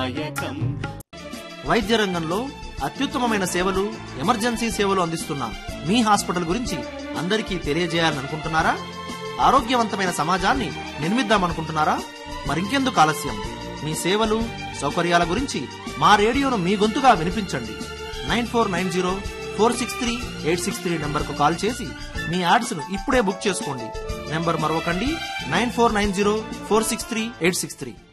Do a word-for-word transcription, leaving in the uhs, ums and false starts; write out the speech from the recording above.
దాయకం. వైద్య రంగంలో అత్యుత్తమమైన సేవలు, ఎమర్జెన్సీ సేవలు అందిస్తున్న మీ హాస్పిటల్ గురించి అందరికీ తెలియజేయాలనుకుంటున్నారా? ఆరోగ్యవంతమైన సమాజాన్ని నిర్మిద్దామనుకుంటున్నారా? మరింకెందుకు ఆలస్యం? మీ సేవలు, సౌకర్యాల గురించి మా రేడియోను మీ గొంతుగా వినిపించండి. Nine four nine zero four six three eight six three number కు కాల్ చేసి మీ యాడ్స్ ను ఇప్పుడే బుక్ చేసుకోండి. Number మరొకండి, nine four nine zero four six three eight six three.